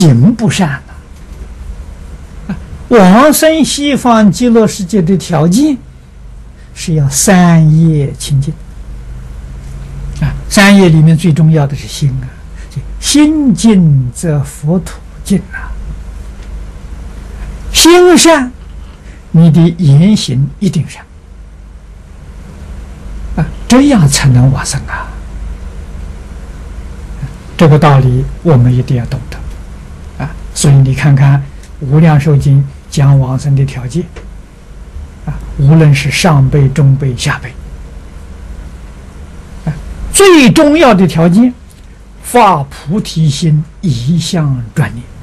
行不善了。往生西方极乐世界的条件是要三业清净三业里面最重要的是心心净则佛土净心善，你的言行一定善这样才能往生这个道理我们一定要懂得所以你看看《无量寿经》讲往生的条件无论是上辈、中辈、下辈最重要的条件，发菩提心，一向专念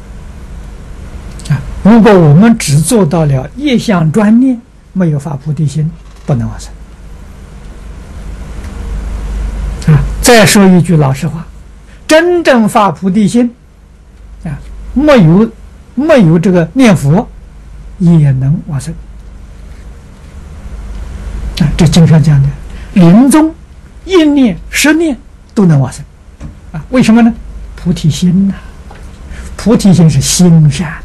如果我们只做到了一向专念，没有发菩提心，不能往生再说一句老实话，真正发菩提心没有这个念佛也能往生这经上讲的临终1念10念都能往生为什么呢？菩提心菩提心是心善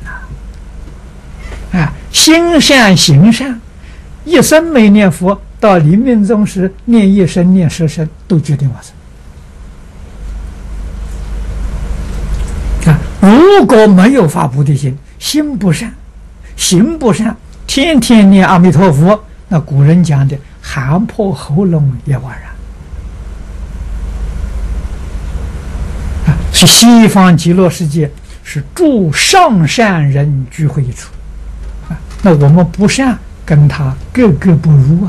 心善行善，一生没念佛，到临命终时念1声念10声都决定往生如果没有发菩提心，心不善，行不善，天天念阿弥陀佛，那古人讲的喊破喉咙也枉然是西方极乐世界是诸上善人聚会一处那我们不善跟他格格不入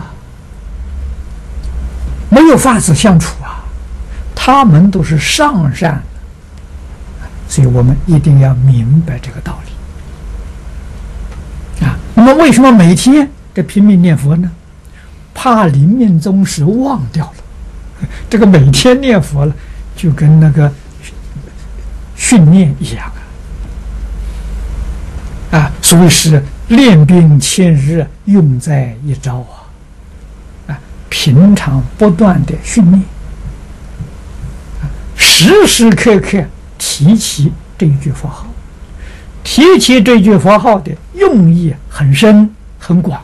没有法子相处他们都是上善所以我们一定要明白这个道理那么为什么每天这拼命念佛呢？怕临命终时忘掉了这个每天念佛了就跟那个训练一样所以是练兵千日，用在一朝平常不断的训练时时刻刻提起这一句佛号，提起这句佛号的用意很深很广，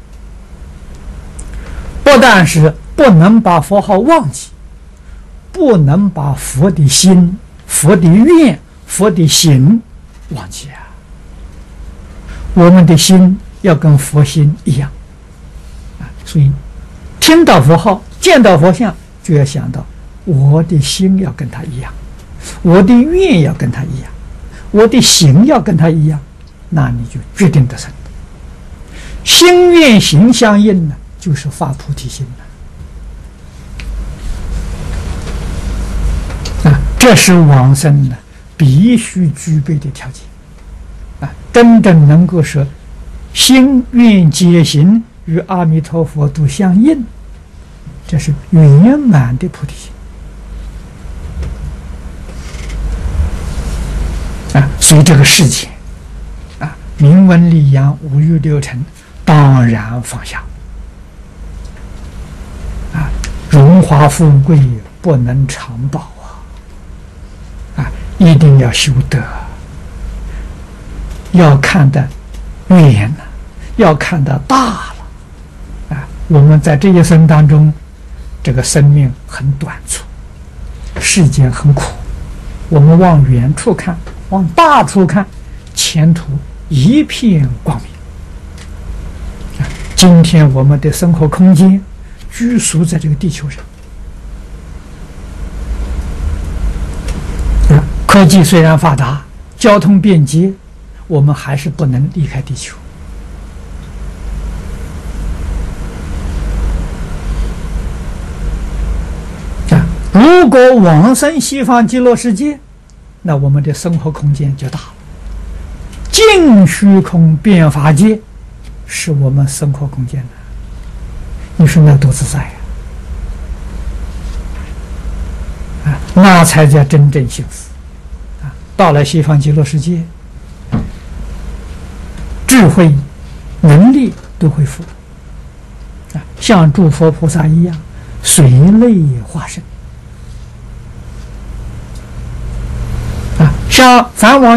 不但是不能把佛号忘记，不能把佛的心、佛的愿、佛的行忘记我们的心要跟佛心一样所以听到佛号、见到佛像，就要想到我的心要跟他一样，我的愿要跟他一样，我的行要跟他一样，那你就决定得生。心愿行相应呢，就是发菩提心这是往生呢必须具备的条件真正能够说心愿解行与阿弥陀佛都相应，这是圆满的菩提心所以这个世界名闻利养五欲六尘当然放下荣华富贵不能长保一定要修德，要看得远了，要看得大了我们在这一生当中，这个生命很短促，世间很苦，我们往远处看，往大处看，前途一片光明今天我们的生活空间居住在这个地球上科技虽然发达，交通便捷，我们还是不能离开地球如果往生西方极乐世界，那我们的生活空间就大了，净虚空变法界是我们生活空间你说那多自在那才叫真正幸福到了西方极乐世界，智慧能力都恢复像诸佛菩萨一样随类化身像咱往